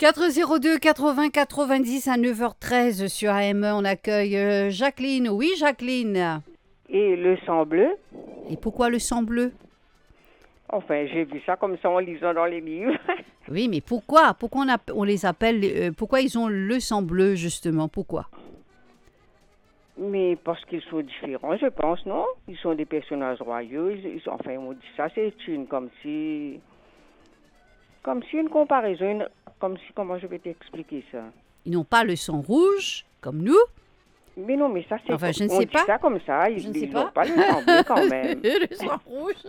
402 80 90 à 9h13 sur AME. On accueille Jacqueline. Oui, Jacqueline. Et le sang bleu? Et pourquoi le sang bleu? Enfin, j'ai vu ça comme ça en lisant dans les livres. Oui, mais pourquoi? Pourquoi on les appelle... pourquoi ils ont le sang bleu, justement? Pourquoi? Mais parce qu'ils sont différents, je pense, non? Ils sont des personnages royaux. Enfin, on dit ça, c'est comme si une comparaison, comment je vais t'expliquer ça? Ils n'ont pas le sang rouge, comme nous. Mais non, mais ça, c'est Enfin, je ne on sais dit pas. ça comme ça, Je ne sais ils pas. n'ont pas le sang bleu quand même. Le sang rouge.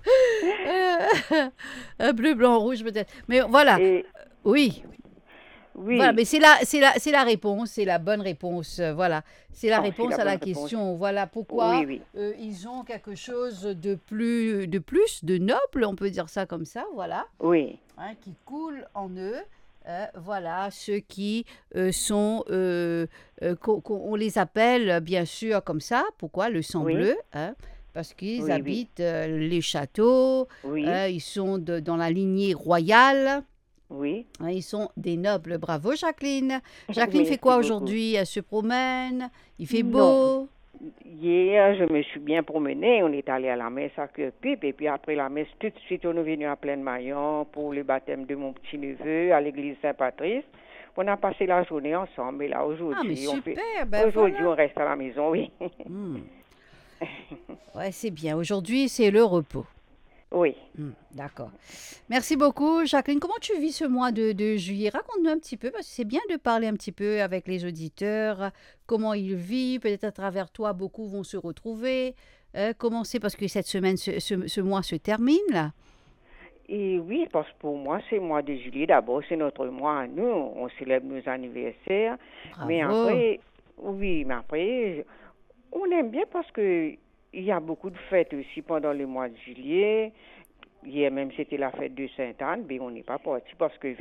Bleu, blanc, rouge, peut-être. Mais voilà. Et Oui. Voilà, oui, mais c'est la réponse, c'est la bonne réponse. Voilà, c'est la oh, c'est réponse la à la bonne réponse. question. Voilà pourquoi Oui, oui, ils ont quelque chose de plus, de noble, on peut dire ça comme ça. Voilà, oui, hein, qui coule en eux. Voilà, ceux qui sont, on les appelle bien sûr comme ça. Pourquoi le sang oui, bleu, hein? Parce qu'ils oui, oui, habitent les châteaux, oui, ils sont dans la lignée royale. oui. Hein, ils sont des nobles. Bravo, Jacqueline. Jacqueline fait Merci quoi beaucoup. aujourd'hui? Elle se promène, il fait Non, beau. hier, je me suis bien promenée. On est allé à la messe à Cœur-Pipe. Et puis après la messe, tout de suite, on est venu à Plaine-Maillon pour le baptême de mon petit-neveu à l'église Saint-Patrice. On a passé la journée ensemble. Et là, Ah, mais aujourd'hui, super, ben aujourd'hui, voilà. on reste à la maison, oui. Hmm. Ouais, c'est bien. Aujourd'hui, c'est le repos. Oui. D'accord. Merci beaucoup, Jacqueline. Comment tu vis ce mois de juillet? Raconte-nous un petit peu, parce que c'est bien de parler un petit peu avec les auditeurs, comment ils vivent. Peut-être à travers toi, beaucoup vont se retrouver. Comment c'est, parce que cette semaine, ce mois se termine, là. Et oui, parce que pour moi, c'est le mois de juillet. D'abord, c'est notre mois à nous. On célèbre nos anniversaires. Mais Bravo. après, oui, mais après, on aime bien parce que il y a beaucoup de fêtes aussi pendant le mois de juillet. Hier même, c'était la fête de Sainte-Anne, mais on n'est pas parti parce que